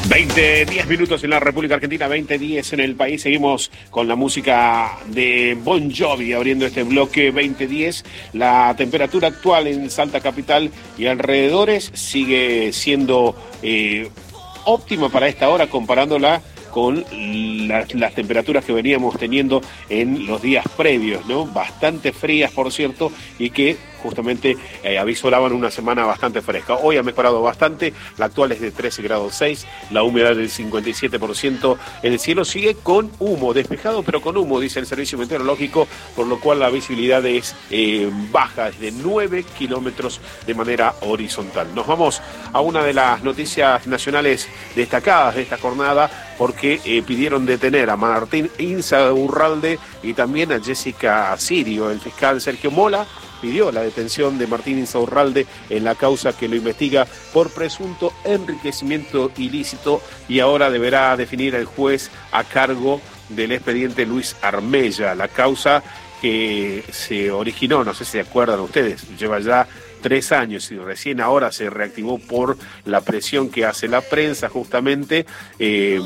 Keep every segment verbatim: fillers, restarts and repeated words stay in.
veinte, diez minutos en la República Argentina, veinte, diez en el país. Seguimos con la música de Bon Jovi abriendo este bloque veinte diez. La temperatura actual en Salta Capital y alrededores sigue siendo eh, óptima para esta hora comparándola con las, las temperaturas que veníamos teniendo en los días previos, ¿no? Bastante frías, por cierto, y que justamente eh, avisolaban una semana bastante fresca. Hoy ha mejorado bastante, la actual es de trece grados seis, la humedad del cincuenta y siete por ciento, el cielo sigue con humo, despejado pero con humo, dice el servicio meteorológico, por lo cual la visibilidad es eh, baja, es de nueve kilómetros de manera horizontal. Nos vamos a una de las noticias nacionales destacadas de esta jornada, porque eh, pidieron detener a Martín Insaurralde y también a Jessica Sirio. El fiscal Sergio Mola pidió la detención de Martín Insaurralde en la causa que lo investiga por presunto enriquecimiento ilícito, y ahora deberá definir el juez a cargo del expediente Luis Armella. La causa que se originó, no sé si se acuerdan ustedes, lleva ya tres años y recién ahora se reactivó por la presión que hace la prensa, justamente. Eh,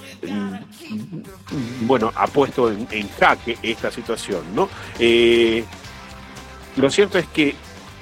bueno, ha puesto en, en jaque esta situación, ¿no? Eh, lo cierto es que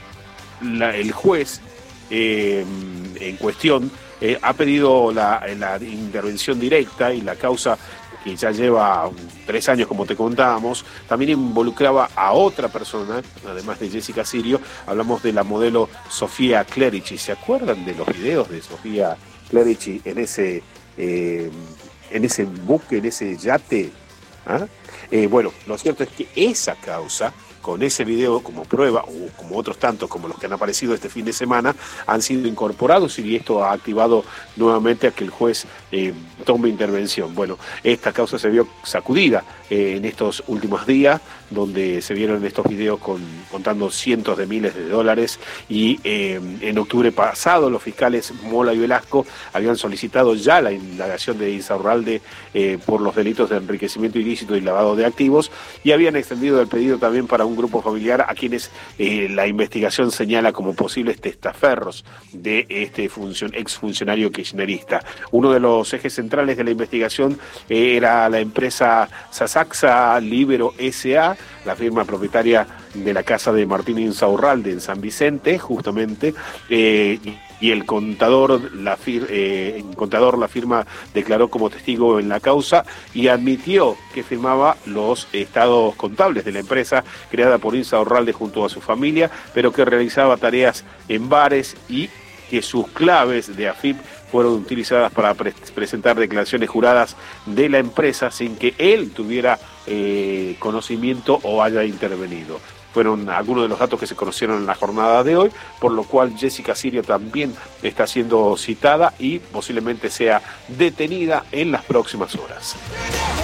la, el juez eh, en cuestión eh, ha pedido la, la intervención directa, y la causa, que ya lleva tres años, como te contábamos, también involucraba a otra persona, además de Jessica Sirio. Hablamos de la modelo Sofía Clerici. ¿Se acuerdan de los videos de Sofía Clerici en ese, eh, en ese buque, en ese yate? ¿Ah? Eh, bueno, lo cierto es que esa causa, con ese video como prueba, o como otros tantos como los que han aparecido este fin de semana, han sido incorporados, y esto ha activado nuevamente a que el juez eh, tome intervención. Bueno, esta causa se vio sacudida eh, en estos últimos días, donde se vieron estos videos con, contando cientos de miles de dólares, y eh, en octubre pasado los fiscales Mola y Velasco habían solicitado ya la indagación de Insaurralde eh, por los delitos de enriquecimiento ilícito y lavado de activos, y habían extendido el pedido también para un grupo familiar a quienes eh, la investigación señala como posibles testaferros de este funcion, exfuncionario kirchnerista. Uno de los ejes centrales de la investigación eh, era la empresa Sasaxa Libero S A, la firma propietaria de la casa de Martín Insaurralde en San Vicente, justamente, eh, y el contador la, fir, eh, el contador, la firma declaró como testigo en la causa y admitió que firmaba los estados contables de la empresa creada por Insaurralde junto a su familia, pero que realizaba tareas en bares, y que sus claves de A F I P fueron utilizadas para pre presentar declaraciones juradas de la empresa sin que él tuviera eh, conocimiento o haya intervenido. Fueron algunos de los datos que se conocieron en la jornada de hoy, por lo cual Jessica Sirio también está siendo citada y posiblemente sea detenida en las próximas horas.